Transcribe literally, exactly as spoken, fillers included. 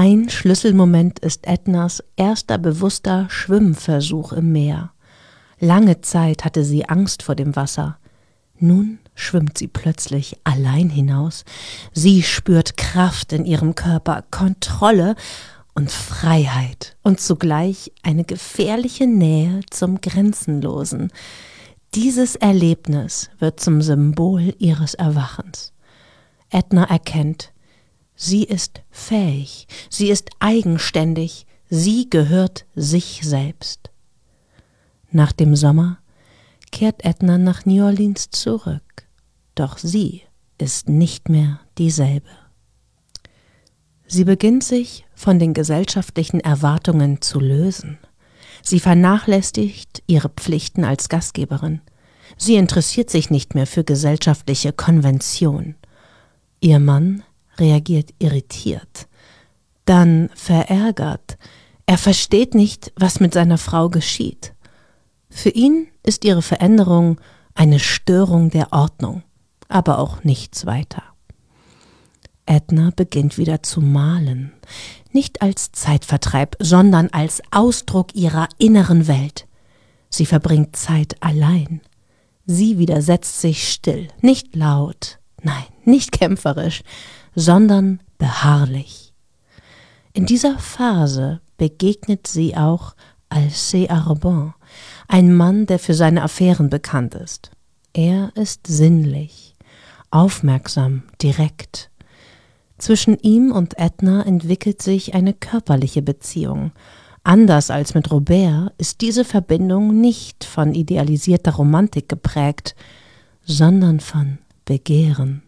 Ein Schlüsselmoment ist Ednas erster bewusster Schwimmversuch im Meer. Lange Zeit hatte sie Angst vor dem Wasser. Nun schwimmt sie plötzlich allein hinaus. Sie spürt Kraft in ihrem Körper, Kontrolle und Freiheit und zugleich eine gefährliche Nähe zum Grenzenlosen. Dieses Erlebnis wird zum Symbol ihres Erwachens. Edna erkennt, sie ist fähig, sie ist eigenständig, sie gehört sich selbst. Nach dem Sommer kehrt Edna nach New Orleans zurück, doch sie ist nicht mehr dieselbe. Sie beginnt sich von den gesellschaftlichen Erwartungen zu lösen. Sie vernachlässigt ihre Pflichten als Gastgeberin. Sie interessiert sich nicht mehr für gesellschaftliche Konvention. Ihr Mann reagiert irritiert, dann verärgert. Er versteht nicht, was mit seiner Frau geschieht. Für ihn ist ihre Veränderung eine Störung der Ordnung, aber auch nichts weiter. Edna beginnt wieder zu malen, nicht als Zeitvertreib, sondern als Ausdruck ihrer inneren Welt. Sie verbringt Zeit allein. Sie widersetzt sich still, nicht laut, nein, nicht kämpferisch, sondern beharrlich. In dieser Phase begegnet sie auch Alcée Arobin, ein Mann, der für seine Affären bekannt ist. Er ist sinnlich, aufmerksam, direkt. Zwischen ihm und Edna entwickelt sich eine körperliche Beziehung. Anders als mit Robert ist diese Verbindung nicht von idealisierter Romantik geprägt, sondern von Begehren.